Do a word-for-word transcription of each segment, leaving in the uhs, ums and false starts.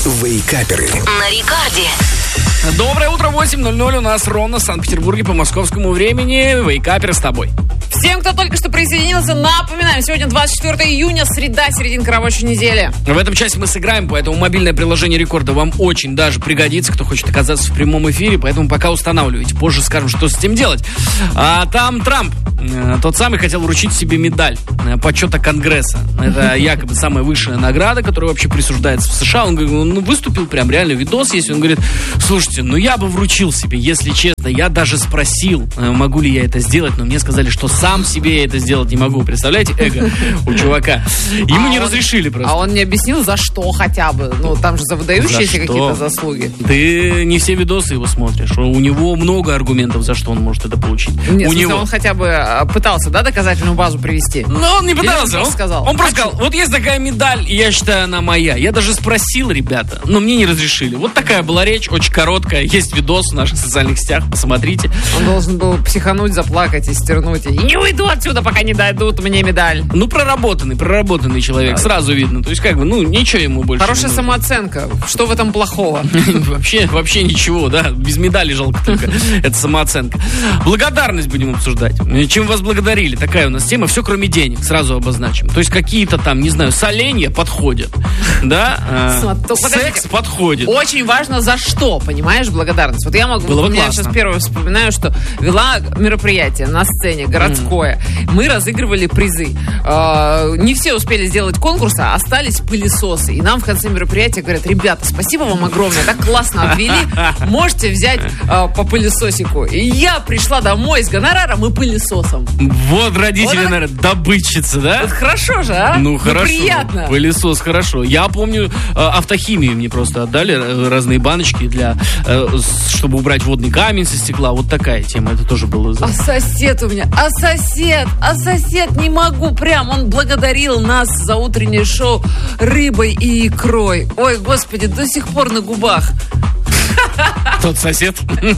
Вейкаперы на рекорде. Доброе утро, восемь ноль ноль у нас ровно в Санкт-Петербурге по московскому времени. Вейкаперы с тобой. Всем, кто только что присоединился, напоминаем, сегодня двадцать четвёртое июня, среда, серединка рабочей недели. В этом часе мы сыграем, поэтому мобильное приложение Рекорда вам очень даже пригодится, кто хочет оказаться в прямом эфире, поэтому пока устанавливайте. Позже скажем, что с этим делать. А там Трамп, тот самый, хотел вручить себе медаль почета Конгресса. Это якобы самая высшая награда, которая вообще присуждается в США. Он, он выступил, прям реально видос есть. Он говорит: слушайте, ну я бы вручил себе, если честно. Я даже спросил, могу ли я это сделать, но мне сказали, что сам себе я это сделать не могу. Представляете, эго у чувака. Ему а не он, разрешили просто. А он не объяснил, за что хотя бы. Ну, там же за выдающиеся за какие-то заслуги. Ты не все видосы его смотришь. У него много аргументов, за что он может это получить. Нет, у него он хотя бы пытался, да, доказательную базу привести? Но он не пытался. Он, он, сказал, он просто сказал: вот есть такая медаль, и я считаю, она моя. Я даже спросил, ребята, но мне не разрешили. Вот такая была речь, очень короткая. Есть видос в наших социальных сетях, посмотрите. Он должен был психануть, заплакать, истернуть. И не уйду отсюда, пока не дадут мне медаль. Ну, проработанный, проработанный человек, сразу видно. То есть, как бы, ну, ничего ему больше. Хорошая самооценка. Что в этом плохого? Вообще, вообще ничего, да. Без медали жалко только. Это самооценка. Благодарность будем обсуждать. Чем вас благодарили? Такая у нас тема. Все, кроме денег. Сразу обозначим. То есть, какие-то там, не знаю, соленья подходят. Да? Секс подходит. Очень важно, за что, понимаешь, благодарность. Вот я могу, Было бы у меня классно. сейчас первое вспоминаю, что вела мероприятие на сцене, городское. Mm. Мы разыгрывали призы. Э, не все успели сделать конкурс, а остались пылесосы. И нам в конце мероприятия говорят: ребята, спасибо вам огромное, так классно обвели. Можете взять э, по пылесосику. И я пришла домой с гонораром и пылесосом. Вот родители, вот наверное, добытчица, да? Вот хорошо же, а? Ну, хорошо. Приятно. Пылесос хорошо. Я помню, э, автохимию мне просто отдали, э, разные баночки для, э, чтобы убрать водный камень со стекла. Вот такая тема. Это тоже было. А сосед у меня, а сосед, а сосед, не могу прям. Он благодарил нас за утреннее шоу рыбой и икрой. Ой, господи, до сих пор на губах. Тот сосед.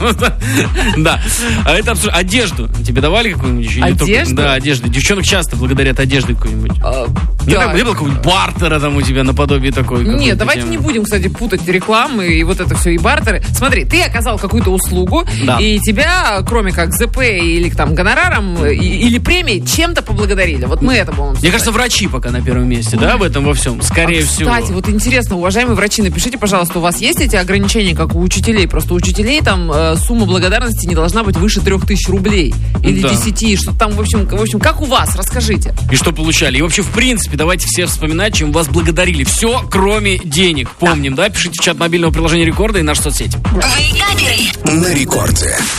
Да. А это абсурд. Одежду тебе давали какую-нибудь еще? Одежду? Да, одежду. Девчонок часто благодарят одеждой какую-нибудь. Не было какого-нибудь бартера там у тебя наподобие такой? Нет, давайте не будем, кстати, путать рекламы и вот это все, и бартеры. Смотри, ты оказал какую-то услугу, и тебя, кроме как ЗП или там гонораром, или премией, чем-то поблагодарили. Вот мы это будем. Мне кажется, врачи пока на первом месте, да, в этом во всем? Скорее всего. Кстати, вот интересно, уважаемые врачи, напишите, пожалуйста, у вас есть эти ограничения, как у учителей? Просто у учителей там э, сумма благодарности не должна быть выше трех тысяч рублей. Или да. десяти, что там, в общем, в общем, как у вас? Расскажите. И что получали? И вообще, в принципе, давайте все вспоминать, чем вас благодарили. Все, кроме денег. Помним, да? да? Пишите в чат мобильного приложения Рекорда и наши соцсети. Вейкаперы на рекорде.